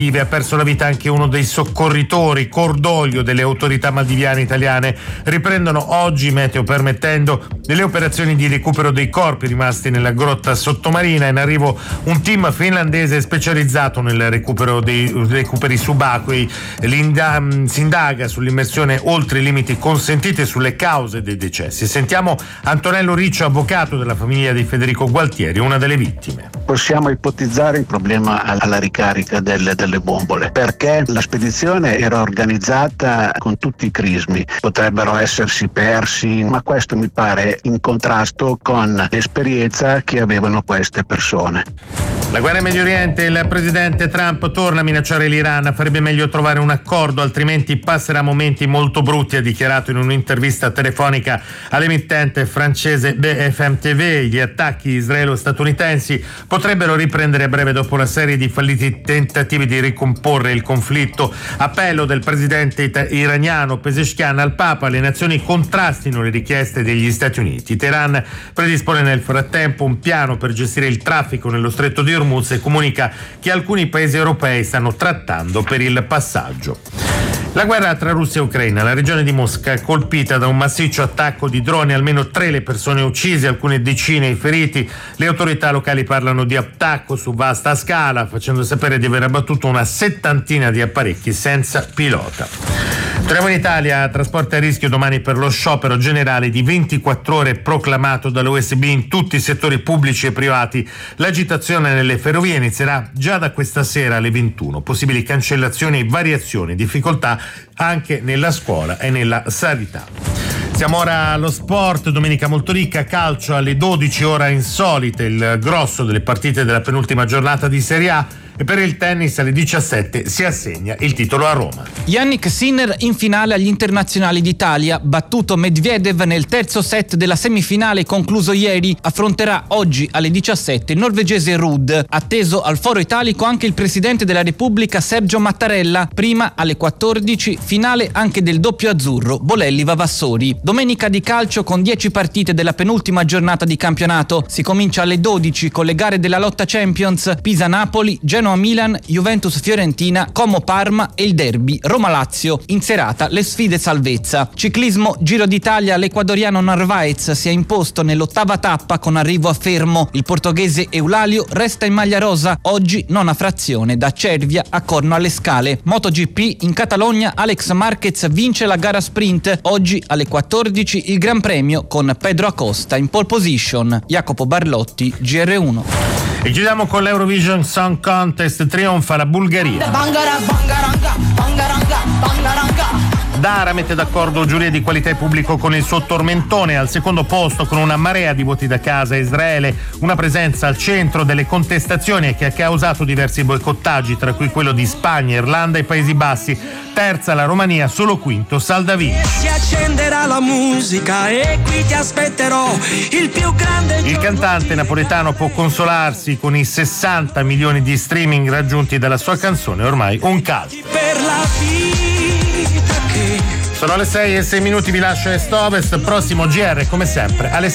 Ha perso la vita anche uno dei soccorritori, cordoglio delle autorità maldiviane italiane. Riprendono oggi, meteo permettendo, delle operazioni di recupero dei corpi rimasti nella grotta sottomarina. In arrivo un team finlandese specializzato nel recupero dei recuperi subacquei. Si indaga sull'immersione oltre i limiti consentiti e sulle cause dei decessi. Sentiamo Antonello Riccio, avvocato della famiglia di Federico Gualtieri, una delle vittime. Possiamo ipotizzare il problema alla ricarica delle bombole, perché la spedizione era organizzata con tutti i crismi, potrebbero essersi persi, ma questo mi pare in contrasto con l'esperienza che avevano queste persone. La guerra in Medio Oriente, il presidente Trump torna a minacciare l'Iran, farebbe meglio trovare un accordo, altrimenti passerà momenti molto brutti, ha dichiarato in un'intervista telefonica all'emittente francese BFM TV. Gli attacchi israelo-statunitensi potrebbero riprendere a breve dopo la serie di falliti tentativi di ricomporre il conflitto. Appello del presidente iraniano Pezeshkian al Papa, le nazioni contrastino le richieste degli Stati Uniti. Teheran predispone nel frattempo un piano per gestire il traffico nello stretto di Hormuz e comunica che alcuni paesi europei stanno trattando per il passaggio. La guerra tra Russia e Ucraina. La regione di Mosca è colpita da un massiccio attacco di droni, almeno 3 le persone uccise, alcune decine i feriti. Le autorità locali parlano di attacco su vasta scala, facendo sapere di aver abbattuto una 70 di apparecchi senza pilota. Torniamo in Italia. Trasporti a rischio domani per lo sciopero generale di 24 ore proclamato dall'USB in tutti i settori pubblici e privati. L'agitazione nelle ferrovie inizierà già da questa sera alle 21. Possibili cancellazioni e variazioni, difficoltà anche nella scuola e nella sanità. Siamo ora allo sport, domenica molto ricca, calcio alle 12, ora insolite, il grosso delle partite della penultima giornata di Serie A. E per il tennis alle 17 si assegna il titolo a Roma. Yannick Sinner in finale agli internazionali d'Italia, battuto Medvedev nel terzo set della semifinale concluso ieri, affronterà oggi alle 17 il norvegese Ruud. Atteso al Foro Italico anche il presidente della Repubblica Sergio Mattarella, prima alle 14 finale anche del doppio azzurro Bolelli-Vavassori. Domenica di calcio con 10 partite della penultima giornata di campionato. Si comincia alle 12 con le gare della lotta Champions, Pisa-Napoli, Genoa-Milan, Juventus-Fiorentina, Como-Parma e il derby Roma-Lazio. In serata le sfide salvezza. Ciclismo Giro d'Italia, l'ecuadoriano Narvaez si è imposto nell'8ª tappa con arrivo a Fermo. Il portoghese Eulalio resta in maglia rosa, oggi nona frazione da Cervia a Corno alle Scale. MotoGP in Catalogna, Alex Marquez vince la gara sprint. Oggi alle 14 il Gran Premio con Pedro Acosta in pole position. Jacopo Barlotti, GR1. E chiudiamo con l'Eurovision Song Contest, trionfa la Bulgaria. Dara mette d'accordo giuria di qualità e pubblico con il suo tormentone. Al secondo posto, con una marea di voti da casa, Israele, una presenza al centro delle contestazioni che ha causato diversi boicottaggi, tra cui quello di Spagna, Irlanda e Paesi Bassi. Terza la Romania, solo quinto Salvini. Si accenderà la musica e qui ti aspetterò, il più grande. Il cantante napoletano può consolarsi con i 60 milioni di streaming raggiunti dalla sua canzone, ormai un caso. Per la vita che Sono le 6:06, vi lascio Est Ovest, prossimo GR come sempre alle